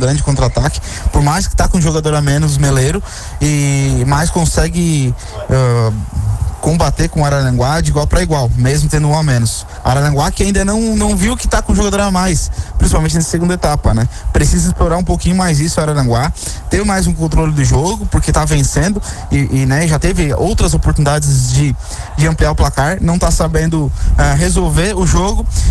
grande contra-ataque, por mais que tá com um jogador a menos, Meleiro, mas consegue combater com o Araranguá de igual para igual, mesmo tendo um a menos. Araranguá que ainda não viu que tá com um jogador a mais, principalmente nessa segunda etapa, né? Precisa explorar um pouquinho mais isso, o Araranguá, ter mais um controle do jogo, porque tá vencendo né, já teve outras oportunidades de ampliar o placar, não tá sabendo resolver o jogo